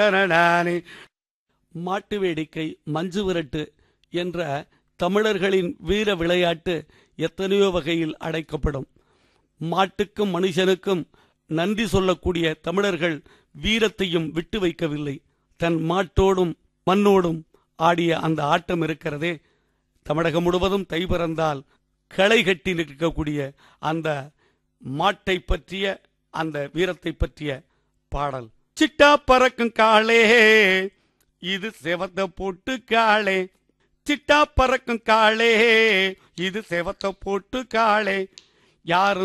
மாட்டு வேடிக்கை, மஞ்சு விரட்டு என்ற தமிழர்களின் வீர விளையாட்டு எத்தனையோ வகையில் அடைக்கப்படும். மாட்டுக்கும் மனுஷனுக்கும் நன்றி சொல்லக்கூடிய தமிழர்கள் வீரத்தையும் விட்டு வைக்கவில்லை. தன் மாட்டோடும் மண்ணோடும் ஆடிய அந்த ஆட்டம் இருக்கிறதே, தமிழகம் முழுவதும் தை பிறந்தால் களை கட்டி நிற்கக்கூடிய அந்த மாட்டை பற்றிய அந்த வீரத்தை பற்றிய பாடல். சிட்டா பறக்கும் காளே இது செவத்த போட்டு காளே, சிட்டா பறக்கும் காளே இது செவத்த போட்டு காளே, யாரும்